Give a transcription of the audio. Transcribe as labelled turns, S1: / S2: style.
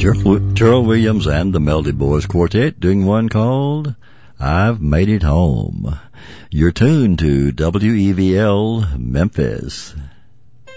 S1: Terrell Williams and the Melody Boys Quartet doing one called I've Made It Home. You're tuned to WEVL Memphis.